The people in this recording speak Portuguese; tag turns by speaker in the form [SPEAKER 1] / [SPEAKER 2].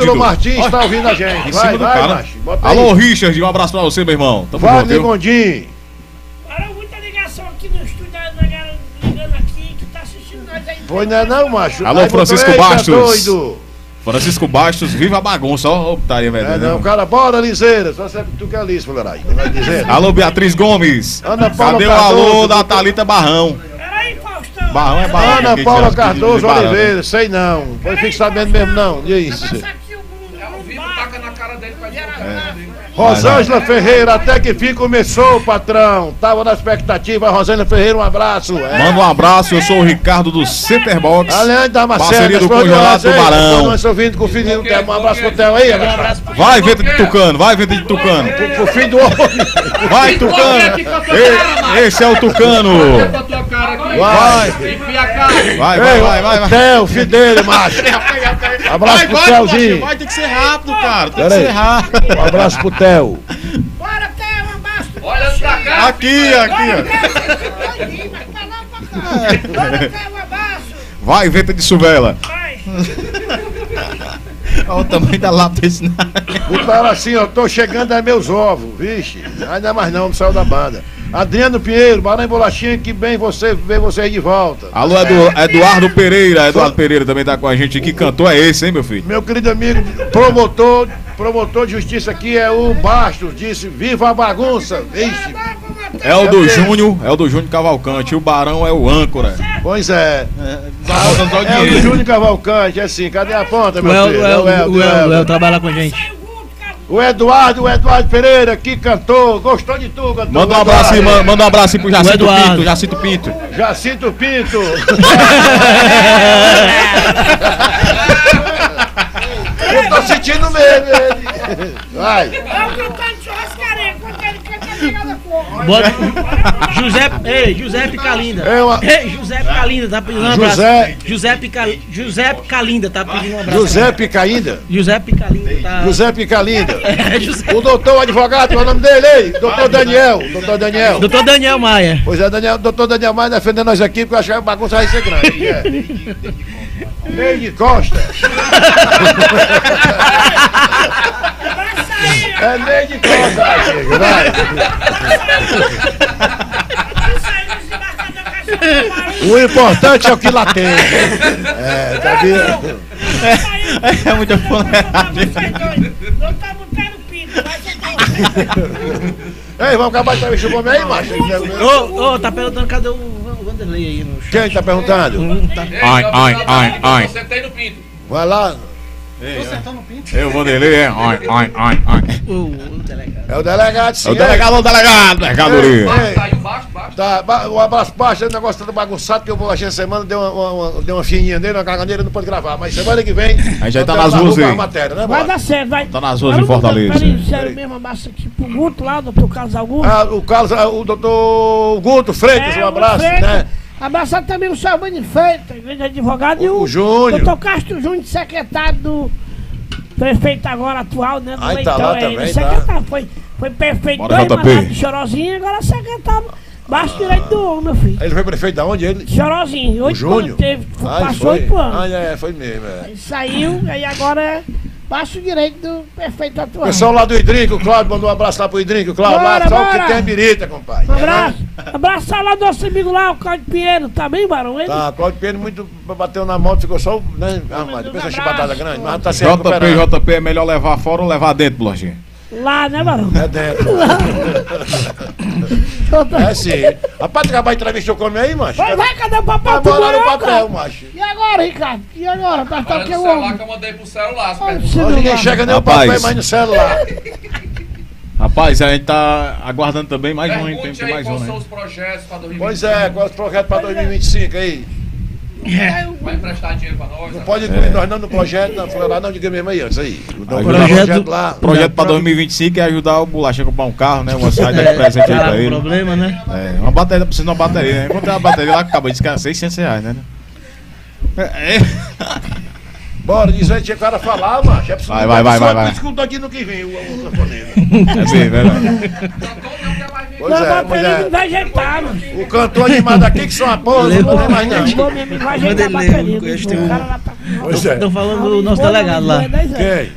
[SPEAKER 1] Ângelo Martins está ouvindo a gente. Vai, macho.
[SPEAKER 2] Alô, Richard, um abraço pra você, meu irmão. Tamo junto,
[SPEAKER 1] viu? Gondim.
[SPEAKER 3] Olha, muita ligação aqui no estúdio, a galera ligando aqui, que tá assistindo nós aí.
[SPEAKER 1] Foi não, macho.
[SPEAKER 2] Alô, Francisco Bastos.
[SPEAKER 1] Doido.
[SPEAKER 2] Francisco Bastos, viva a bagunça, ó, putaria, velho.
[SPEAKER 1] Não, cara, bora, Liseira. Só sabe que tu quer liso, mulherada.
[SPEAKER 2] Alô, Beatriz Gomes.
[SPEAKER 1] Ana Paula
[SPEAKER 2] cadê
[SPEAKER 1] Cardoso,
[SPEAKER 2] o alô da Thalita Barrão?
[SPEAKER 3] Peraí, Faustão.
[SPEAKER 2] Barrão é Barrão.
[SPEAKER 1] Ana Paula Cardoso Oliveira, sei não. Foi fique sabendo mesmo, não. E isso.
[SPEAKER 4] Taca na cara dele pra
[SPEAKER 1] Rosângela Ferreira, até que fim começou, patrão. Tava na expectativa. Rosângela Ferreira, um abraço.
[SPEAKER 2] Manda um abraço, eu sou o Ricardo do Centerbox.
[SPEAKER 1] Além da
[SPEAKER 2] parceria do Congelado Tubarão.
[SPEAKER 1] Nós ouvindo com o filho do Theo. Um abraço pro Theo aí.
[SPEAKER 2] Vai, vento de Tucano, vai, vento de Tucano.
[SPEAKER 1] Pro filho do homem.
[SPEAKER 2] Vai, Tucano. Esse é o Tucano. Vai.
[SPEAKER 1] Theo, filho dele, macho. Abraço pro Theozinho.
[SPEAKER 2] Vai ter que ser rápido, cara. Tem que ser rápido.
[SPEAKER 1] Um abraço pro Theo.
[SPEAKER 3] Bora, Theo, um abraço.
[SPEAKER 4] Olha pra cá.
[SPEAKER 2] Aqui, ó.
[SPEAKER 3] Bora, Theo, um abraço.
[SPEAKER 2] Vai, vento de Suvela.
[SPEAKER 3] Vai.
[SPEAKER 2] Olha o tamanho da lápide desse
[SPEAKER 1] O cara assim, ó, tô chegando a meus ovos, vixe. Ainda mais não saiu da banda. Adriano Pinheiro, Barão e Bolachinha, que bem ver você aí de volta.
[SPEAKER 2] Alô, Eduardo Pereira. Eduardo Pereira também tá com a gente aqui. Cantor é esse, hein, meu filho?
[SPEAKER 1] Meu querido amigo, promotor de justiça aqui é o Bastos, disse, viva a bagunça. Vixe.
[SPEAKER 2] É o do Júnior Cavalcante. O Barão é o âncora.
[SPEAKER 1] Pois é.
[SPEAKER 2] É
[SPEAKER 1] o do Júnior Cavalcante, é assim. Cadê a ponta, meu filho?
[SPEAKER 5] O El trabalha com a gente.
[SPEAKER 1] O Eduardo Pereira, que cantou, gostou de tu, cantor.
[SPEAKER 2] Manda um abraço aí pro Jacinto Pinto.
[SPEAKER 1] Jacinto Pinto. Eu tô sentindo medo, ele. Vai.
[SPEAKER 5] Giuseppe Calinda. Giuseppe Calinda tá pedindo um abraço. Giuseppe Calinda tá pedindo um abraço.
[SPEAKER 1] Giuseppe Calinda?
[SPEAKER 5] Giuseppe Calinda tá.
[SPEAKER 1] Giuseppe Calinda. O doutor advogado, qual é o nome dele aí? Doutor Daniel.
[SPEAKER 5] Doutor Daniel Maia.
[SPEAKER 1] Pois é, doutor Daniel Maia defendendo nós aqui, porque eu acho que a bagunça vai ser grande. Meio de costa. É meio de costa, vai. O importante é o que lá tem. Tá vendo?
[SPEAKER 2] É muita fuleiragem.
[SPEAKER 3] Não tá botando pinto, vai ser.
[SPEAKER 1] Ei, vamos acabar de entrevista o homem aí, macho?
[SPEAKER 5] Tá perguntando cadê o Vanderlei aí no chat.
[SPEAKER 1] Quem tá perguntando?
[SPEAKER 2] Ai.
[SPEAKER 4] Você tem no pinto.
[SPEAKER 1] Vai lá.
[SPEAKER 2] Eu vou dele, é.
[SPEAKER 5] O delegado.
[SPEAKER 1] É o delegado, sim.
[SPEAKER 2] É o delegado, mercadoria.
[SPEAKER 4] Saiu baixo.
[SPEAKER 1] Tá, um abraço baixo, o negócio tá bagunçado, que eu vou achar semana, deu uma fininha nele, uma caganeira, não pode gravar. Mas semana que vem.
[SPEAKER 2] A gente já tá nas ruas aí.
[SPEAKER 1] Matéria, né,
[SPEAKER 3] vai dar certo, vai.
[SPEAKER 2] Tá nas ruas em Fortaleza.
[SPEAKER 3] Sério mesmo, abraço aqui pro Guto lá, o doutor Carlos Augusto.
[SPEAKER 1] O doutor Guto Freitas, um abraço, né?
[SPEAKER 3] Abraçar também o Salvani Freitas, grande advogado, e o
[SPEAKER 1] Júnior.
[SPEAKER 3] doutor Castro Júnior, secretário do prefeito agora atual, né? Do
[SPEAKER 1] Aí tá lá também,
[SPEAKER 3] secretário, foi prefeito
[SPEAKER 2] Bora,
[SPEAKER 3] dois
[SPEAKER 2] JP.
[SPEAKER 3] mandatos de Chorozinho, agora secretário, baixo direito do homem, meu filho.
[SPEAKER 1] Ele foi prefeito da onde? Ele?
[SPEAKER 3] Chorozinho, 8 anos teve, passou 8 anos.
[SPEAKER 1] Foi mesmo,
[SPEAKER 3] Aí saiu, aí agora é baixo direito do prefeito atual.
[SPEAKER 1] Pessoal lá do Idrinco, o Cláudio mandou um abraço lá pro Idrinco, Cláudio, lá só o que tem a birita, compadre.
[SPEAKER 3] Um abraço. Abraçar lá do nosso amigo lá, o Cláudio Pinheiro, tá bem, Barão? Ele?
[SPEAKER 1] Tá, Cláudio Pinheiro muito bateu na moto, ficou só, né? Mas depois a chibatada grande, mas tá se recuperando.
[SPEAKER 2] JP é melhor levar fora ou levar dentro, Blojinha?
[SPEAKER 3] Lá, né, Barão?
[SPEAKER 1] É dentro. É sim. Rapaz, tu acabar de entrevistar o come aí, macho?
[SPEAKER 3] Vai, cadê o papel?
[SPEAKER 1] Vai lá no papel, macho.
[SPEAKER 3] E agora, Ricardo? E agora? Tá
[SPEAKER 4] Olha
[SPEAKER 3] aqui
[SPEAKER 4] no
[SPEAKER 3] o
[SPEAKER 4] celular
[SPEAKER 3] homem.
[SPEAKER 4] que eu mandei pro celular.
[SPEAKER 1] Ninguém chega nem o papel, mais no celular.
[SPEAKER 2] Rapaz, a gente tá aguardando também mais um, hein?
[SPEAKER 4] Pergunte
[SPEAKER 2] Tem
[SPEAKER 4] aí
[SPEAKER 2] mais
[SPEAKER 4] quais
[SPEAKER 2] um,
[SPEAKER 4] são
[SPEAKER 2] né?
[SPEAKER 4] os projetos para 2025.
[SPEAKER 1] Pois é, qual é os projetos para 2025 aí?
[SPEAKER 4] Vai emprestar dinheiro para nós?
[SPEAKER 1] Não pode incluir nós não no projeto, não, falar não, diga mesmo aí antes aí.
[SPEAKER 2] O projeto para 2025 é ajudar o Bolacha a comprar um carro, né? Uma saída de presente aí pra ele.
[SPEAKER 5] Problema, né?
[SPEAKER 2] É, uma bateria, precisa de uma bateria, né? Encontrei uma bateria lá que acabou de ficar R$600, né?
[SPEAKER 1] Bora, diz aí, tinha o cara falar, macho. É preciso.
[SPEAKER 2] Vai.
[SPEAKER 1] Escuta aqui no que vem o camponeiro.
[SPEAKER 2] É bem, verdade.
[SPEAKER 1] Pois é,
[SPEAKER 3] mas ele vai ajeitar, mano.
[SPEAKER 1] O cantor animado aqui que são uma porra, não vou mais não.
[SPEAKER 3] Vou mesmo, vai ajeitar a bateria. O cara lá tá.
[SPEAKER 1] Pois é.
[SPEAKER 5] Estão falando do nosso delegado lá.
[SPEAKER 1] Quem?